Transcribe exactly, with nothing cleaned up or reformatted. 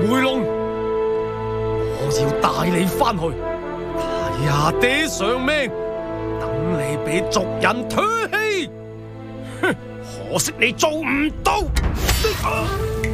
回龍，我要帶你翻去睇下爹償命，等你俾族人唾棄。哼，可惜你做唔到。啊